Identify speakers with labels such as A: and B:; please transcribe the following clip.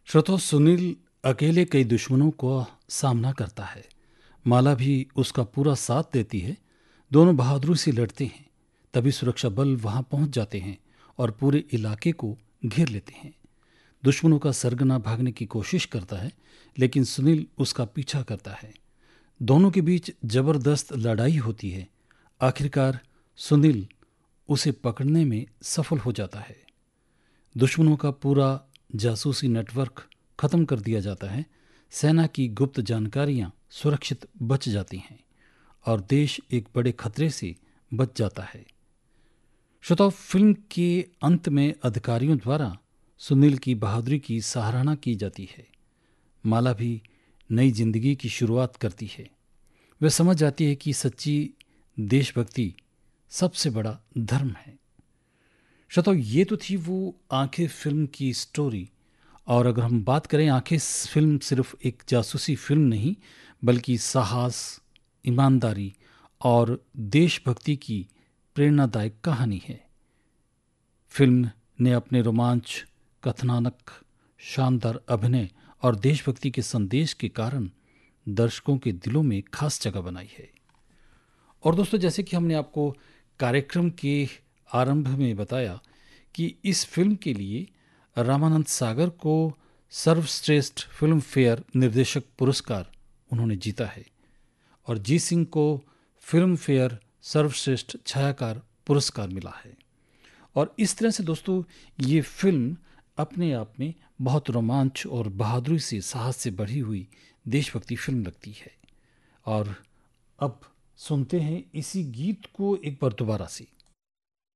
A: श्रोतो सुनील अकेले कई दुश्मनों का सामना करता है। माला भी उसका पूरा साथ देती है। दोनों बहादुरी से लड़ते हैं। तभी सुरक्षा बल वहां पहुंच जाते हैं और पूरे इलाके को घेर लेते हैं। दुश्मनों का सरगना भागने की कोशिश करता है, लेकिन सुनील उसका पीछा करता है। दोनों के बीच जबरदस्त लड़ाई होती है। आखिरकार सुनील उसे पकड़ने में सफल हो जाता है। दुश्मनों का पूरा जासूसी नेटवर्क खत्म कर दिया जाता है। सेना की गुप्त जानकारियां सुरक्षित बच जाती हैं और देश एक बड़े खतरे से बच जाता है। श्रोताओ, फिल्म के अंत में अधिकारियों द्वारा सुनील की बहादुरी की सराहना की जाती है। माला भी नई जिंदगी की शुरुआत करती है। वह समझ जाती है कि सच्ची देशभक्ति सबसे बड़ा धर्म है। श्रोताओ, ये तो थी वो आंखें फिल्म की स्टोरी। और अगर हम बात करें, आंखें फिल्म सिर्फ एक जासूसी फिल्म नहीं, बल्कि साहस, ईमानदारी और देशभक्ति की प्रेरणादायक कहानी है। फिल्म ने अपने रोमांच, कथानक, शानदार अभिनय और देशभक्ति के संदेश के कारण दर्शकों के दिलों में खास जगह बनाई है। और दोस्तों, जैसे कि हमने आपको कार्यक्रम के आरंभ में बताया कि इस फिल्म के लिए रामानंद सागर को सर्वश्रेष्ठ फिल्म फेयर निर्देशक पुरस्कार उन्होंने जीता है और जी सिंह को फिल्म फेयर सर्वश्रेष्ठ छायाकार पुरस्कार मिला है। और इस तरह से दोस्तों, ये फिल्म अपने आप में बहुत रोमांच और बहादुरी से, साहस से बढ़ी हुई देशभक्ति फिल्म लगती है। और अब सुनते हैं इसी गीत को एक बार दोबारा से।